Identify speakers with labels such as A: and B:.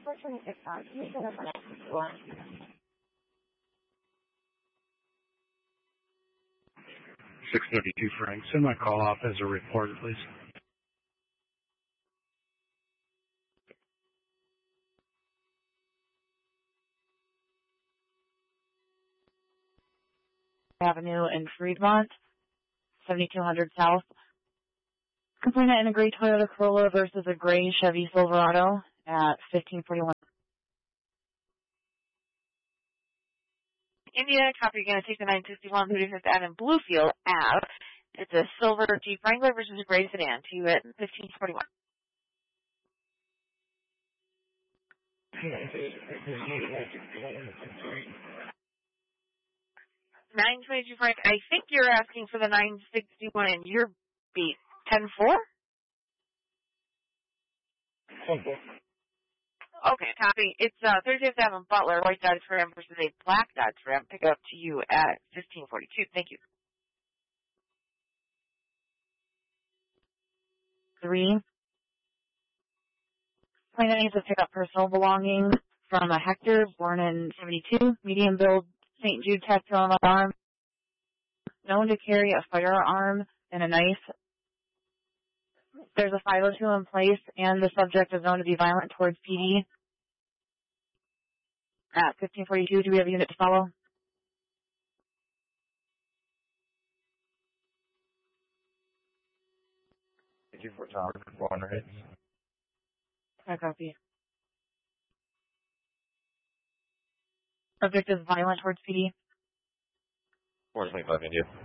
A: 632 Frank. Send my call off as a report, please.
B: Avenue in Fremont, 7200 South. Complainant in a gray Toyota Corolla versus a gray Chevy Silverado at 1541.
C: India, copy, you're going to take the 961 35th Avenue Bluefield Ave. It's a silver Jeep Wrangler versus a gray sedan to you at 1541. 922 Frank, I think you're asking for the 961 and you're beat 10-4? Okay, copy. It's 35th Avenue Butler, white Dodge Ram versus a black Dodge Ram. Pick it up to you at 1542. Thank you.
B: 3. Complainant needs to pick up personal belongings from a Hector, born in 72, medium build, St. Jude tattoo on the arm, known to carry a firearm and a knife. There's a 502 in place, and the subject is known to be violent towards PD. At 1542, do we have a unit to follow?
D: Thank you for Tower 400 hits.
B: I copy. Subject is violent towards PD.
D: 425 India.